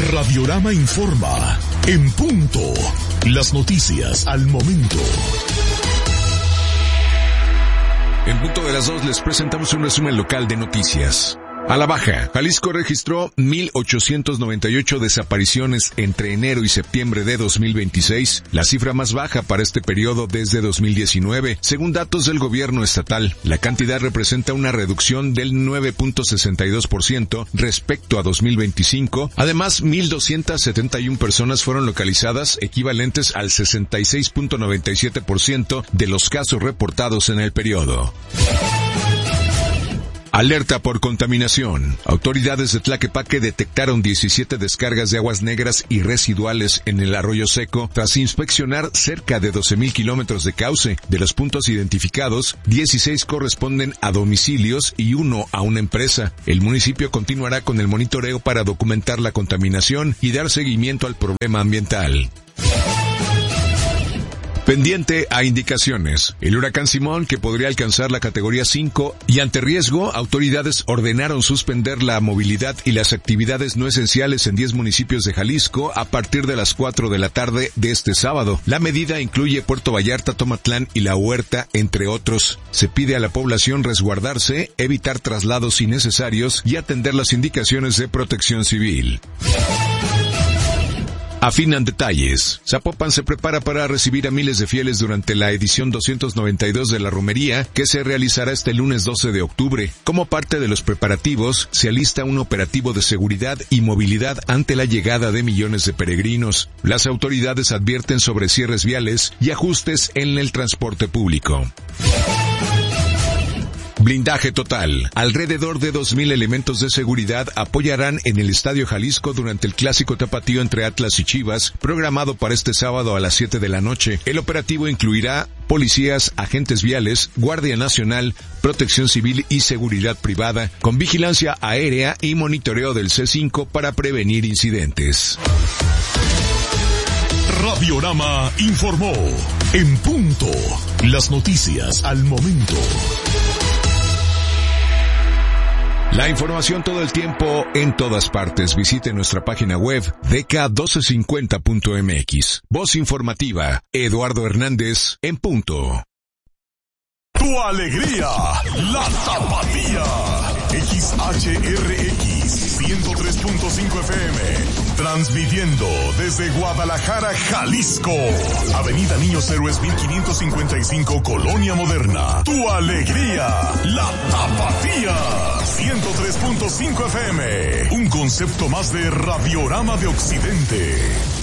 Radiorama informa, en punto. Las noticias al momento. En punto de las 2 les presentamos un resumen local de noticias. A la baja, Jalisco registró 1,898 desapariciones entre enero y septiembre de 2026, la cifra más baja para este periodo desde 2019, según datos del gobierno estatal. La cantidad representa una reducción del 9.62% respecto a 2025. Además, 1,271 personas fueron localizadas, equivalentes al 66.97% de los casos reportados en el periodo. Alerta por contaminación. Autoridades de Tlaquepaque detectaron 17 descargas de aguas negras y residuales en el arroyo seco tras inspeccionar cerca de 12,000 kilómetros de cauce. De los puntos identificados, 16 corresponden a domicilios y 1 a una empresa. El municipio continuará con el monitoreo para documentar la contaminación y dar seguimiento al problema ambiental. Pendiente a indicaciones. El huracán Simón, que podría alcanzar la categoría 5, y ante riesgo, autoridades ordenaron suspender la movilidad y las actividades no esenciales en 10 municipios de Jalisco a partir de las 4 de la tarde de este sábado. La medida incluye Puerto Vallarta, Tomatlán y La Huerta, entre otros. Se pide a la población resguardarse, evitar traslados innecesarios y atender las indicaciones de Protección Civil. Afinan detalles. Zapopan se prepara para recibir a miles de fieles durante la edición 292 de la romería, que se realizará este lunes 12 de octubre. Como parte de los preparativos, se alista un operativo de seguridad y movilidad ante la llegada de millones de peregrinos. Las autoridades advierten sobre cierres viales y ajustes en el transporte público. Blindaje total. Alrededor de 2,000 elementos de seguridad apoyarán en el Estadio Jalisco durante el clásico tapatío entre Atlas y Chivas, programado para este sábado a las 7 de la noche. El operativo incluirá policías, agentes viales, Guardia Nacional, Protección Civil y Seguridad Privada, con vigilancia aérea y monitoreo del C5 para prevenir incidentes. Radiorama informó, en punto. Las noticias al momento. La información todo el tiempo, en todas partes. Visite nuestra página web dk1250.mx. Voz informativa, Eduardo Hernández, en punto. Tu alegría, la tapatía. XHRX 103.5 FM. Transmitiendo desde Guadalajara, Jalisco. Avenida Niños Héroes 1555, Colonia Moderna. Tu alegría, la tapatía. 103.5 FM. Un concepto más de Radiorama de Occidente.